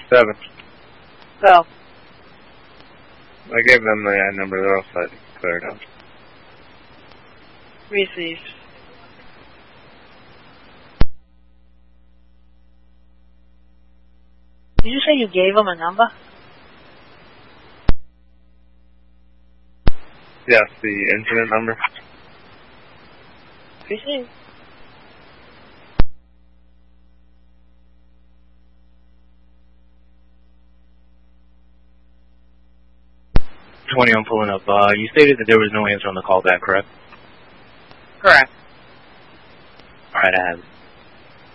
7. Go. I gave them the number. They're all set. Cleared up. Received. Did you say you gave them a number? Yes, the incident number. Received. I'm pulling up. You stated that there was no answer on the callback, correct? Correct. All right, I have it.